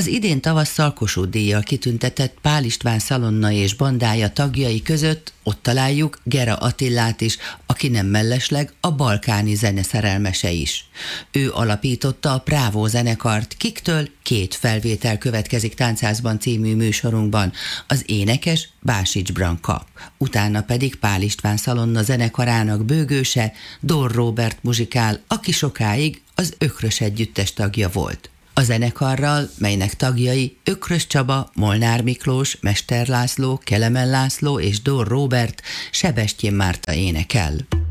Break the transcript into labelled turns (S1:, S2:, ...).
S1: Az idén tavasszal Kossuth-díjjal kitüntetett Pál István szalonna és bandája tagjai között ott találjuk Gera Attillát is, aki nem mellesleg a balkáni zene szerelmese is. Ő alapította a Bravo zenekart, kiktől 2 felvétel következik Táncházban című műsorunkban, az énekes Básics Branka, utána pedig Pál István szalonna zenekarának bőgőse, Dór Róbert muzsikál, aki sokáig az Ökrös együttes tagja volt. A zenekarral, melynek tagjai Ökrös Csaba, Molnár Miklós, Mester László, Kelemen László és Dór Róbert, Sebestyén Márta énekel.